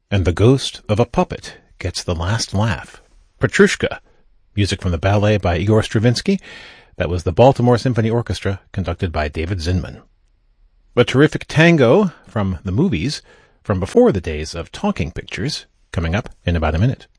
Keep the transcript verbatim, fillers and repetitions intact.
And the ghost of a puppet gets the last laugh. Petrushka, music from the ballet by Igor Stravinsky. That was the Baltimore Symphony Orchestra, conducted by David Zinman. A terrific tango from the movies from before the days of talking pictures, coming up in about a minute.